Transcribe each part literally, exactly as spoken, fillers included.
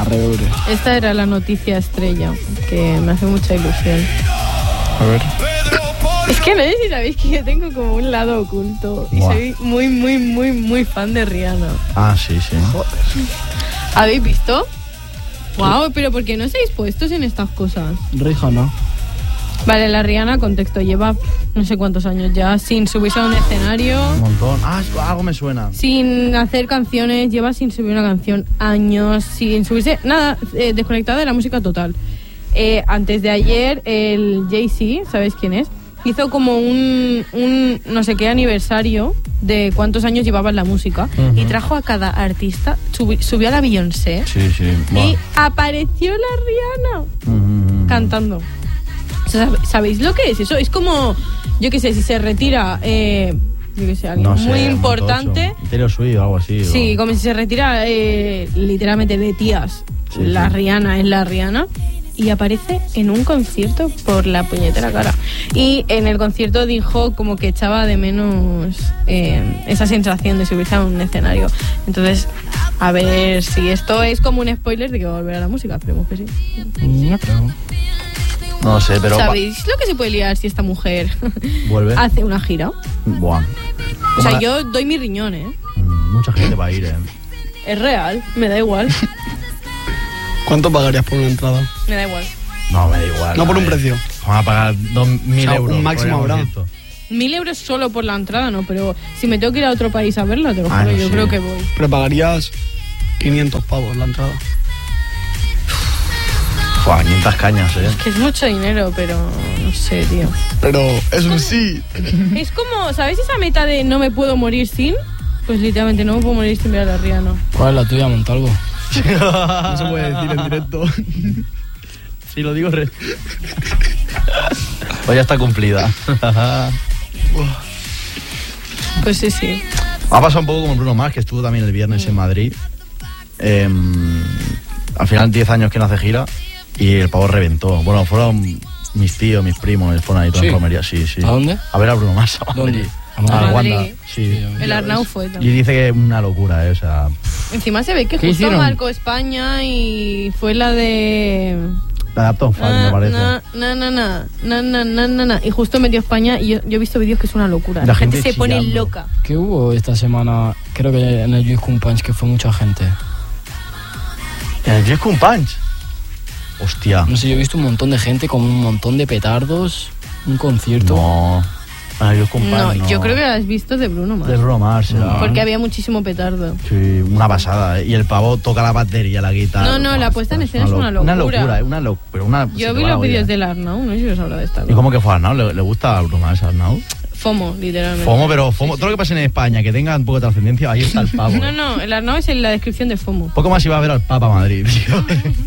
Acreedores. Esta era la noticia estrella, que me hace mucha ilusión. A ver. Es que no sé si sabéis que yo tengo como un lado oculto. Y Buah. soy muy, muy, muy, muy fan de Rihanna. Ah, sí, sí. ¿Habéis visto? Wow, pero ¿por qué no estáis puestos en estas cosas? Rihanna. Vale, la Rihanna, contexto, lleva no sé cuántos años ya sin subirse a un escenario, Un montón. Ah, algo me suena. sin hacer canciones, lleva sin subir una canción años, sin subirse, nada, eh, desconectada de la música total. Eh, antes de ayer, el Jay-Z, ¿sabéis quién es? Hizo como un, un no sé qué aniversario de cuántos años llevaba en la música. Uh-huh. Y trajo a cada artista, subi- subió a la Beyoncé Sí, sí. y Buah. apareció la Rihanna Mm, mm, mm. cantando. O sea, ¿sab- ¿sabéis lo que es eso? Es como, yo qué sé, si se retira, eh, yo qué sé, alguien No sé, muy importante. Taylor Swift o algo así. Sí, o... como si se retira eh, literalmente de tías. Sí, la sí. Rihanna es la Rihanna. Y aparece en un concierto por la puñetera cara. Y en el concierto dijo como que echaba de menos eh, esa sensación de subirse a un escenario. Entonces, a ver si esto es como un spoiler de que va a volver a la música. Esperemos que sí. No creo. No sé, pero... ¿Sabéis lo que se puede liar si esta mujer Vuelve. hace una gira? Buah. O sea, la- yo doy mi riñón, ¿eh? Mm, Mucha gente va a ir, eh. Es real, me da igual. ¿Cuánto pagarías por una entrada? Me da igual. No, me da igual. No por un ver. precio. Vamos a pagar dos mil O sea, euros. un máximo por ir a un habrá. concierto. Mil euros solo por la entrada, no, pero si me tengo que ir a otro país a verla, te lo Ah, juro, no, yo sí. creo que voy. Pero pagarías quinientos pavos la entrada. Buah, quinientas cañas, eh. Que es mucho dinero, pero no sé, tío. Pero es un sí. Es como, ¿sabéis esa meta de no me puedo morir sin? Pues literalmente no me puedo morir sin ver a la Rihanna. ¿Cuál es la tuya, Montalvo? No se puede decir en directo. Si lo digo, re... Pues ya está cumplida. Pues sí, sí. Ha pasado un poco como Bruno Mars, que estuvo también el viernes en Madrid. Eh, al final, diez años que no hace gira y el pavo reventó. Bueno, fueron mis tíos, mis primos, fueron ahí toda ¿Sí? en romería, sí, sí. ¿A dónde? A ver a Bruno Mars. a ¿Dónde? Madrid. A Madrid. A Madrid. Wanda, sí. El Arnau fue Y también. dice que es una locura, eh, o sea... Encima se ve que ¿Qué justo hicieron? marcó España y fue la de... La de Uptown Funk, me parece. Na, na, na, na, na, na, na, na, na. Y justo metió España y yo, yo he visto vídeos que es una locura. La, La gente, gente se pone chillando. loca. ¿Qué hubo esta semana? Creo que en el Youth Kun Punch, que fue mucha gente. ¿En el Disco un Punch? Hostia. No sé, yo he visto un montón de gente con un montón de petardos. Un concierto. No. En el Disco un Punch, No, no. yo creo que has visto de Bruno Mars. De Bruno Mars, será. Porque había muchísimo petardo. Sí, una pasada, ¿eh? Y el pavo toca la batería, la guitarra. No, no, la puesta en escena es una lo- Una locura. locura, ¿eh? Una locura. Una, se Yo te vi va la los vídeos olla. del Arnau, no sé si os habla de esta. ¿Y cómo que fue Arnau? ¿Le, le gusta a Bruno Mars Arnau? FOMO, literalmente. FOMO, pero FOMO. Todo lo que pase en España, que tenga un poco de trascendencia, ahí está el pavo. No, no, el Arnau es en la descripción de FOMO. Poco más iba a ver al Papa a Madrid, tío.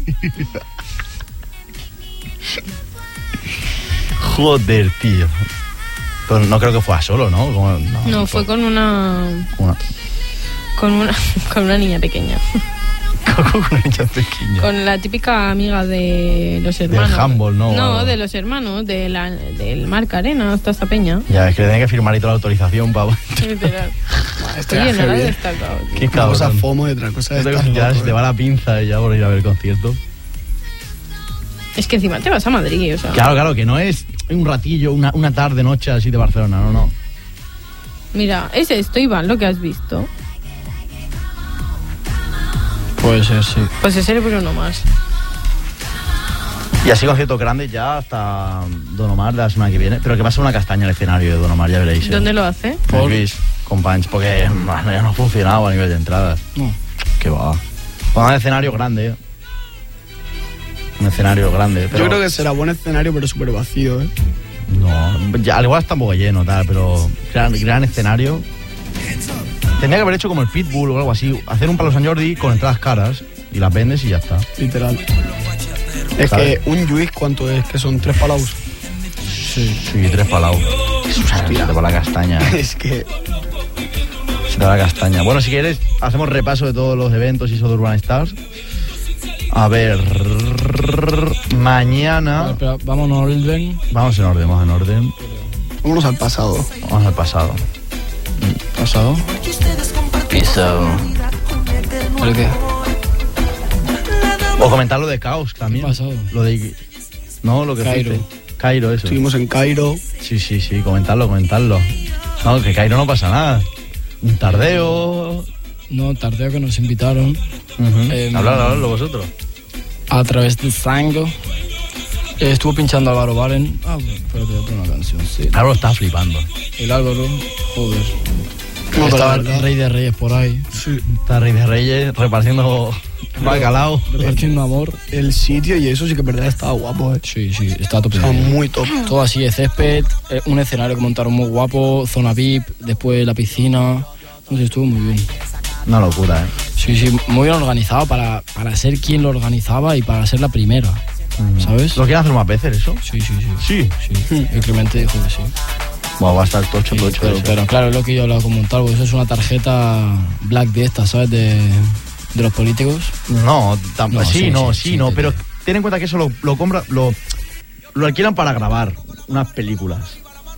Joder, tío. Pero no creo que fue a solo, ¿no? Como- no, No, fue con una... Una... Con una, con una niña pequeña. Con una niña pequeña. Con la típica amiga de los hermanos. handball, ¿no? No, de los hermanos, de la, del Marc Arena, hasta esta peña. Ya, es que le tenía que firmar y toda la autorización, pavo. Literal. Este Oye, no heavy, lo he ¿eh? destacado, tío. Qué Una cosa cabrón. FOMO y otra cosa es estar Ya loco, se te ¿eh? va la pinza ya por ir a ver el concierto. Es que encima te vas a Madrid, o sea. Claro, claro, que no es un ratillo, una, una tarde, noche así de Barcelona, no, no. Mira, es esto, Iván, lo que has visto. Puede ser, sí. Pues es el Bruno Mars. Y así conciertos grandes ya hasta Don Omar la semana que viene. Pero que va a ser una castaña el escenario de Don Omar, ya veréis. ¿eh? ¿Dónde lo hace? Por Luis, con Punch, porque bueno, ya no ha funcionado a nivel de entradas. No. Que va. Con un escenario grande, ¿eh? Un escenario grande. Pero Yo creo que será buen escenario, pero súper vacío, ¿eh? no, ya, al igual está un poco lleno, tal, pero gran, gran escenario. Tendría que haber hecho como el Pitbull o algo así, hacer un Palo San Jordi con entradas caras y las vendes y ya está. Literal. Es ¿Sabes? que un Juiz, ¿cuánto es? Que son tres palaus. Sí, sí, tres palaos. Se te va la castaña. ¿eh? Es que... Se te va la castaña. Bueno, si quieres, hacemos repaso de todos los eventos y eso de Urban Stars. A ver, mañana... Vale, espera, vamos en orden. Vamos en orden, vamos en orden. Vámonos al pasado. Vamos al pasado. ¿Pasado? Piso. ¿Vale qué? O comentar lo de Caos también. ¿Qué pasó? Lo de... No, lo que Cairo. fuiste. Cairo, eso. Estuvimos en Cairo. Sí, sí, sí, comentarlo, comentarlo. No, que Cairo no pasa nada. Un tardeo... No, tardeo que nos invitaron. Uh-huh. Eh, Hablar, hablarlo vosotros. A través de Zango. Eh, estuvo pinchando Álvaro Valen. Ah, bueno, pero te voy a poner una canción, sí. Álvaro está flipando. El Álvaro, joder. No, Estaba pero la el Rey de Reyes por ahí. Sí. Está Rey de Reyes repartiendo bacalao. Repartiendo amor. El sitio y eso sí que es verdad, estaba guapo, eh. Sí, sí, está top. Estaba muy top. Todo así de césped, eh, un escenario que montaron muy guapo, zona V I P, después la piscina. No sé, estuvo muy bien. Una locura, ¿eh? Sí, sí, muy bien organizado para, para ser quien lo organizaba y para ser la primera, ¿sabes? ¿Lo quieren hacer más veces eso? Sí, sí, sí. Sí. Sí, el Clemente dijo que sí. Bueno, va a estar tocho, Sí, tocho. pero, eso. pero claro, es lo que yo he hablado con Montalvo, eso es una tarjeta black de esta, ¿sabes? De, de los políticos. No, tam- No, sí, sí, no, sí, sí, sí, no, sí, pero sí. ten en cuenta que eso lo, lo compra, lo, lo alquilan para grabar unas películas.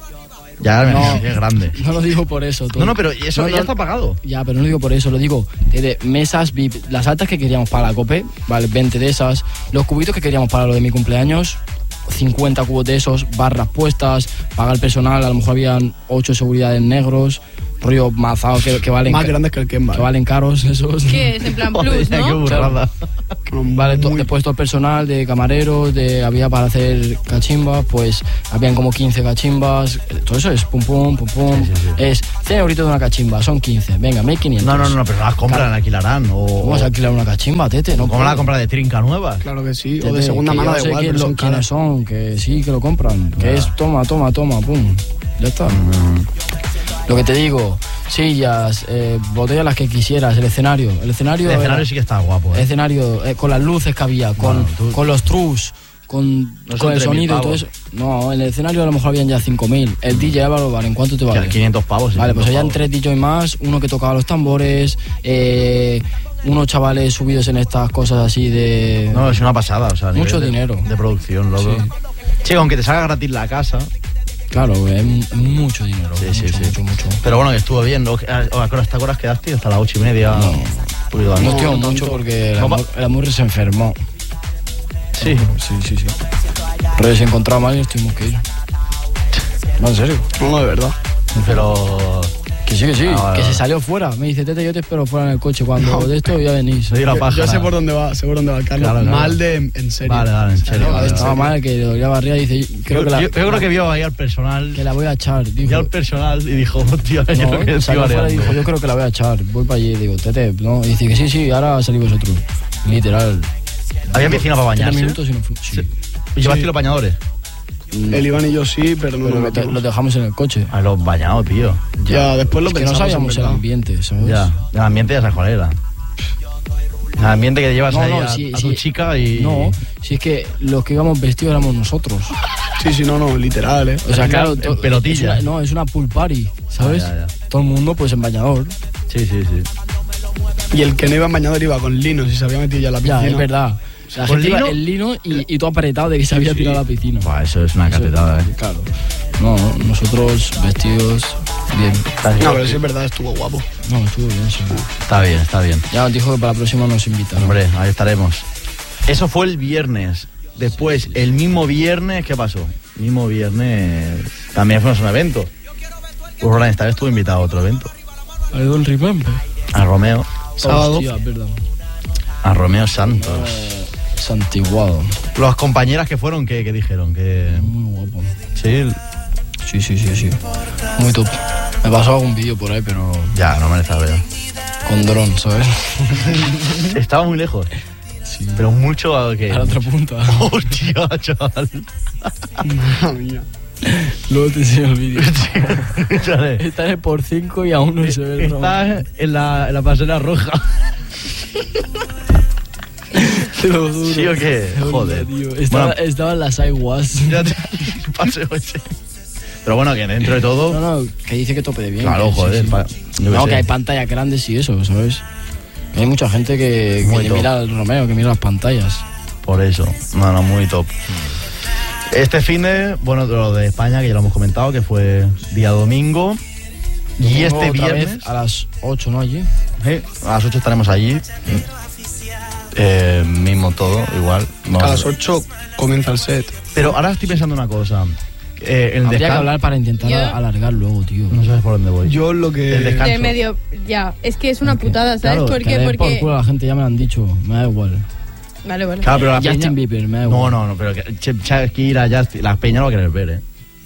Ya, No. es grande. No lo digo por eso. tú. No, no, pero eso No, ya no, está pagado. Ya, pero no digo por eso, lo digo que de mesas V I P, las altas que queríamos para la COPE, vale, veinte de esas, los cubitos que queríamos para lo de mi cumpleaños, cincuenta cubos de esos, barras puestas, paga el personal, a lo mejor habían ocho seguridades negros, rollo mazado que, que valen Más ca- grandes que el Kemba. que valen caros esos. Que es en plan Joder, plus, qué ¿no? burrada. Vale, to- después todo el personal de camareros, de había para hacer cachimbas, pues habían como quince cachimbas, eh, todo eso es pum pum, pum pum, Sí, sí, sí. es cien euritos de una cachimba, son quince, venga, mil quinientos. No, no, no, pero no las compran, Claro. alquilarán. O, ¿Cómo vas a alquilar una cachimba, tete? No ¿Cómo la puedo. compra de trinca nuevas? Claro que sí. Tete, O de segunda que mano yo da sé igual, quién pero lo- son quiénes caras. son, que sí, que lo compran, que Ya. es toma, toma, toma, pum, ya está. Mm. Lo que te digo, sillas, eh, botellas las que quisieras, el escenario, el escenario, El escenario era- sí que está guapo, el ¿eh? escenario eh, con las luces que había, con, Bueno, tú- con los trus, con, No son con el tres mil sonido y todo pavos. eso. No, en el escenario a lo mejor habían ya cinco mil. El D J Álvaro Valen, ¿cuánto te Que vale? quinientos pavos. Vale, pues seiscientos habían pavos. tres D J más, uno que tocaba los tambores, eh, unos chavales subidos en estas cosas así de... No, es una pasada, o sea, a nivel Mucho de- dinero. De producción, loco. Sí. Sí, aunque te salga gratis la casa. Claro, es es mucho dinero. Sí, mucho, sí, sí. mucho, mucho. Pero bueno, que estuvo bien. ¿No? ¿A qué horas te acuerdas quedaste? Hasta las ocho y media. No. Un poquito antes. No estuvimos tanto. mucho porque el No va- amor, el amor se enfermó. Sí. Sí, sí, sí. Pero se encontraba mal y nos tuvimos que ir. No, en serio. No, no, de verdad. Pero... Que sí, que sí, Ah, vale, que vale. se salió fuera. Me dice, Tete, yo te espero fuera en el coche. Cuando No. de esto ya venís. Se dio la Yo- paja. Yo sé por dónde va, sé por dónde va el Carlos. Claro, claro. Mal de en serio. Vale, vale, en serio. No, vale, estaba vale. mal, que le dolía barriga y dice, creo Yo, que la, yo- yo creo que vio ahí al personal. que la voy a echar. Dijo, Vio al personal y dijo, hostia, yo creo que no, estoy salió fuera y mareando. dijo, yo creo que la voy a echar. Voy para allí. Digo, Tete, no. Y dice que sí, sí, ahora salís vosotros. Literal. ¿Había piscina para Tres bañarse? minutos y nos fuimos. Sí. ¿Y llevaste los bañadores? No, El Iván y yo sí, pero no pero nos lo, te- metimos. lo dejamos en el coche. A los bañados, tío. Ya, después lo Es que no pensamos, sabíamos en el verdad. ambiente, ¿sabes? Ya, el ambiente ya sabes cuál era. El ambiente que llevas No, ahí no, a, sí, a sí. tu chica y... No, si es que los que íbamos vestidos éramos nosotros. Sí, sí, no, no, literal, eh. O sea, claro, en to- pelotilla. es una- no, es una pool party, ¿sabes? Ah, ya, ya. Todo el mundo pues en bañador. Sí, sí, sí. Y el que no iba en bañador iba con lino, si se había metido ya en la piscina. Ya, es verdad. La ¿Con gente iba lino? en lino y, y todo apretado de que se había tirado a la piscina. Buah, eso es una Eso- catetada, eh. Claro. No, nosotros vestidos bien. No, pero sí es verdad, estuvo guapo. No, estuvo bien, sí. Está bien, está bien. Ya nos dijo que para la próxima nos invitan. Hombre, ahí estaremos. Eso fue el viernes. Después, el mismo viernes, ¿qué pasó? El mismo viernes también fuimos a un evento. Pues Roland, esta vez estuvo invitado a otro evento. I don't remember. A Romeo. Sábado. Hostia, perdón. A Romeo Santos. Eh, Santiguado. Las compañeras que fueron, ¿qué, qué dijeron? Que Muy guapo. sí, Sí, sí, sí, sí. Muy top. Me pasó algún vídeo por ahí, pero ya, no merece la pena. con dron, ¿sabes? Estaba muy lejos, Sí. pero mucho que... A la otra punta. Hostia, chaval. Madre mía. Luego te enseño el vídeo. Escúchale. Está en el por cinco y aún no se ve el Romeo. Está en la, en la pasera roja. Te lo juro. ¿Sí o qué? Onda, Joder. tío. Estaba, Bueno. estaba en las aguas. Ya te paseo ese. Pero bueno, que dentro de todo... No, no, que dice que tope de bien. Claro, que sí, joder. sí. pa- yo qué No, sé. que hay pantallas grandes y eso, ¿sabes? Que hay mucha gente que, Muy que top. mira al Romeo, que mira las pantallas. Por eso. No, no, muy top. Este fin de, bueno, lo de España, que ya lo hemos comentado, que fue día domingo. Y Domingo este otra viernes, vez a las ocho, ¿no? Allí. eh, a las ocho estaremos allí. Eh, mismo todo, igual. No. A las ocho comienza el set. Pero ahora estoy pensando una cosa. Eh, el Habría que descan- hablar para intentar Yo- alargar luego, tío. No sabes por dónde voy. Yo lo El que... descanso. De medio, ya, es que es una putada, ¿sabes Claro, por que qué? dé por Porque... culo a la gente, ya me lo han dicho, me da igual. Vale, vale. Claro, pero la Justin peña... Bieber, me da No, igual. no, no, pero que Ch- Shakira, Justin, la peña lo va a querer ver, ¿eh?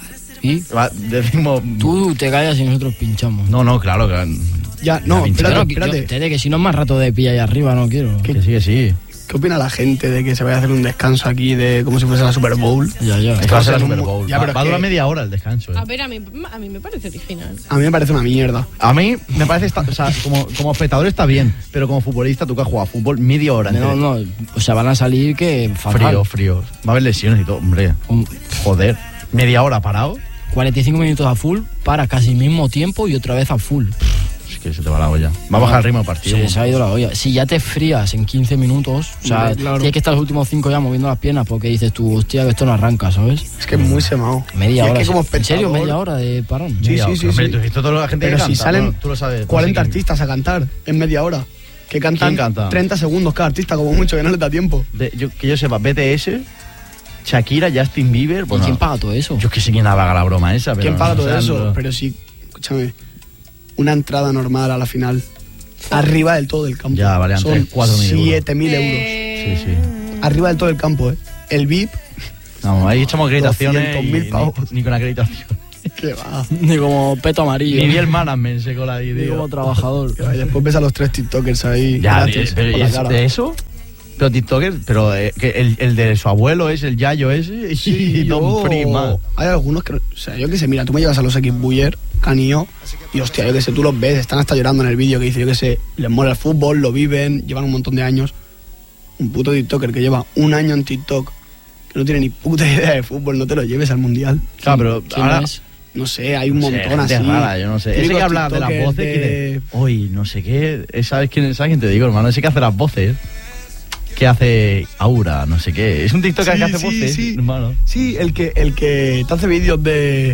¿Y? Va, decimos... Tú te callas y nosotros pinchamos. No, no, claro, que... Ya, no, La pincha- espérate, Claro, que yo- espérate. te de que si no es más rato de pilla ahí arriba, no quiero. Que sí, que sí. ¿Qué opina la gente de que se vaya a hacer un descanso aquí de como si fuese la Super Bowl? Ya, ya. Es que va a ser la en un Super mu- Bowl. Ya, Va, pero va a es durar que- media hora el descanso, ¿eh? A ver, a mí, a mí me parece original. A mí me parece una mierda. A mí me parece, esta- o sea, como, como espectador está bien, pero como futbolista tú que has jugado a fútbol media hora. No, entera. no, o sea, van a salir que fatal. Frío, frío. Va a haber lesiones y todo, hombre. Un- Joder. Media hora parado. cuarenta y cinco minutos a full, para casi el mismo tiempo y otra vez a full. Es que se te va la olla. Va a bajar el ritmo del partido. Se, se ha ido la olla. Si ya te frías en quince minutos, o sea, Hombre, claro. tienes que estar los últimos cinco ya moviendo las piernas porque dices tú, hostia, que esto no arranca, ¿sabes? Es que es muy semado. Media Y es hora. que como ¿En serio? espectador- ¿Media hora de parón? Sí, Media sí, hora. sí, Hombre, sí. tú has visto toda la gente Pero que si canta, salen bueno, tú lo sabes. cuarenta no sé quién. artistas a cantar en media hora. Que cantan ¿Quién canta? treinta segundos cada artista, como mucho, que no les da tiempo. De- yo, que yo sepa, B T S, Shakira, Justin Bieber. Bueno, ¿Y quién paga todo eso? Yo es que sé quién paga la broma esa. Pero ¿Quién paga no, todo o sea, eso? no- Pero sí, escúchame, una entrada normal a la final, arriba del todo del campo. Ya, valían son tres, cuatro mil euros. siete mil euros. Sí, sí. Arriba del todo del campo, ¿eh? El V I P, No, ahí echamos acreditaciones. doscientos mil y pavos. Ni, ni con acreditación. que va. Ni como peto amarillo. Ni vi el management se cola ahí, Ni tío. como trabajador. Que va, y después ves a los tres TikTokers ahí. Ya, gratis, pero por ¿y la es cara. de eso? Pero TikToker, pero eh, que el, el de su abuelo es el Yayo ese Sí, y Don yo- Prima. Hay algunos que, o sea, yo que sé, mira, tú me llevas a los X Buller, Canillo, y hostia, yo que sé, tú los ves, están hasta llorando en el vídeo que dice, yo que sé, les mola el fútbol, lo viven, llevan un montón de años. Un puto TikToker que lleva un año en TikTok, que no tiene ni puta idea de fútbol, no te lo lleves al mundial. Claro, pero ¿Quién ahora... es? No sé, hay un No sé, montón gente así. rara, yo no sé. Ese Típicos que habla de las tiktokers voces, de- que hoy no sé qué, eh, ¿sabes quién, ¿sabes quién te digo, hermano? Ese que hace las voces, que hace Aura, no sé qué. Es un TikToker Sí, que hace sí, voces, sí. hermano. Sí, el que, el que te hace vídeos de...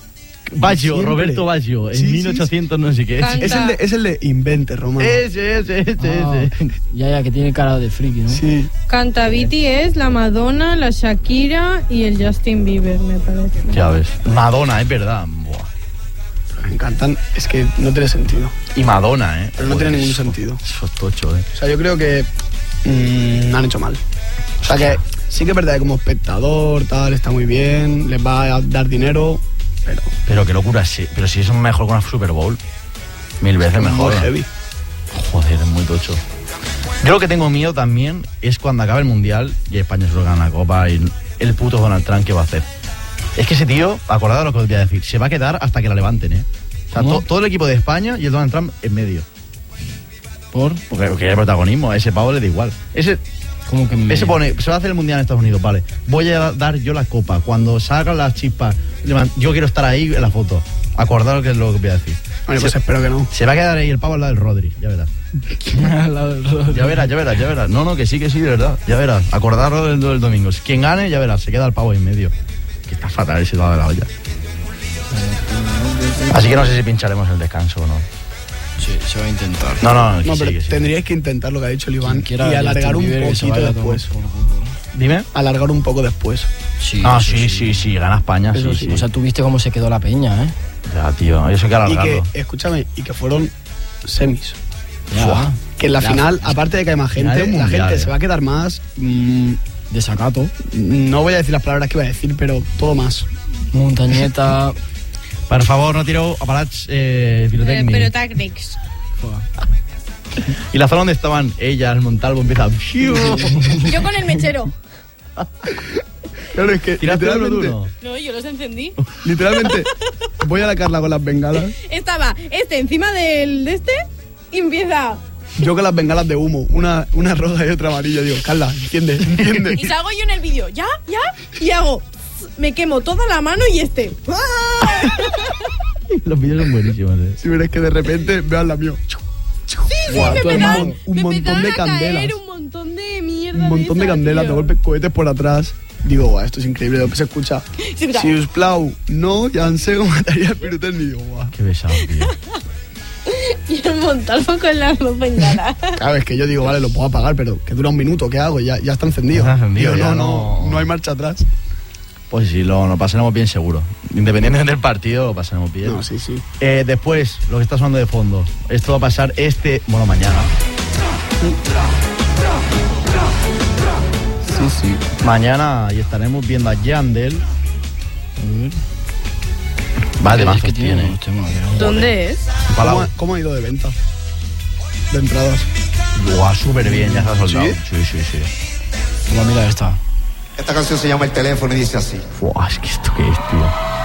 Baggio, Siempre. Roberto Baggio, en Sí, sí, mil ochocientos no sé qué. Canta. Es el de, es el de Invente, Romano. Ese, ese, ese, Ah, ese. ya, ya, que tiene cara de friki, ¿no? Sí. Canta B T S, la Madonna, la Shakira y el Justin Bieber, me parece. Ya ves. Madonna, es verdad. Buah. Me encantan, es que no tiene sentido. Y Madonna, ¿eh? Pero no Joder, tiene ningún eso- sentido. Eso es tocho, ¿eh? O sea, yo creo que mm, han hecho mal. O sea, que sí que es verdad que como espectador, tal, está muy bien, les va a dar dinero, pero Pero qué locura, sí. Pero si eso es mejor que una Super Bowl. Mil veces mejor. muy ¿no? heavy. Joder, es muy tocho. Yo lo que tengo miedo también es cuando acabe el Mundial y España solo gana la Copa y el puto Donald Trump, ¿qué va a hacer? Es que ese tío, acordado de lo que os voy a decir, se va a quedar hasta que la levanten, ¿eh? O sea, ¿Cómo? to- todo el equipo de España y el Donald Trump en medio. ¿Por? Porque, porque hay protagonismo, a ese pavo le da igual. Ese, ¿Cómo que me... ese pone, se va a hacer el Mundial en Estados Unidos, vale. Voy a dar yo la copa. Cuando salgan las chispas, levan- yo quiero estar ahí en la foto. Acordaros que es lo que voy a decir. Bueno, pues se, espero que no. se va a quedar ahí el pavo al lado del Rodri, ya verás. Ya verás, ya verás, ya verás. No, no, que sí, que sí, de verdad. Ya verás. Acordaros del, del domingo. Quien gane, ya verás, se queda el pavo ahí en medio. Que está fatal ese lado de la olla. Así que no sé si pincharemos el descanso o no. Sí, se va a intentar. No, no, que No, sí, pero que sí. tendríais que intentar lo que ha dicho el Iván Quien y quiera alargar Justin un Bieber, que se poquito vaya a tomar después. por culo. Dime. Alargar un poco después. Sí, Ah, eso sí, sí, sí, gana España, Eso sí, sí, sí. O sea, tú viste cómo se quedó la peña, ¿eh? Ya, tío, eso hay que Y alargarlo. que, escúchame, y que fueron semis. Ya. Buah. Que en la Ya. final, aparte de que hay más Final gente, del la mundial, gente eh. se va a quedar más. mm, De sacato. no voy a decir las palabras que iba a decir, pero todo más. Montañeta. Per favor, no tireu apagats eh, Eh, pirotècnics. pero Tactics. Y la zona donde estaban ellas, el Montalvo empieza... Yo con el mechero. Claro, es que Tiraste uno literalmente, duro. No, yo los encendí. literalmente voy a la Carla con las bengalas. Estaba este encima del de este y empieza. Yo con las bengalas de humo, una, una roja y otra amarilla. Digo, Carla, entiende, entiende. Y salgo yo en el vídeo, ¿ya? ¿Ya? Y hago. Me quemo toda la mano y este. Los vídeos son buenísimos, eh. Si ves que de repente vean la mío. Buah, me todo el empezaron- mon- un me montón de empezaron a candelas. caer un montón de mierda. Un montón de esa, candelas, de tío. golpe cohetes por atrás. Digo, guau, esto es increíble. Después se escucha. Se escucha. Si us plau, no, ya sé cómo mataría el pirotecnia. Digo, guau. Qué besado, tío. Y el Montalvo con la luz bengala. Claro, es que yo digo, vale, lo puedo apagar, pero que dura un minuto, ¿qué hago? Ya, ya está encendido. Está encendido, Digo, ya no, no, no- no hay marcha atrás. Pues sí, lo, lo pasaremos bien seguro. Independientemente del partido, lo pasaremos bien. No, sí, sí. Eh, después, lo que está sonando de fondo. Esto va a pasar este... Bueno, mañana. Sí, sí. Mañana y estaremos viendo a Yandel. Vale, ¿Qué más es que tiene? Este madre. ¿Dónde es? Palau. ¿Cómo, ¿Cómo ha ido de venta? De entradas. Buah, súper bien, ya se ha soldado. ¿Sí? Sí, sí, sí. Toma, mira esta. Esta canción se llama El Teléfono y dice así. Buah, es que esto qué es, tío.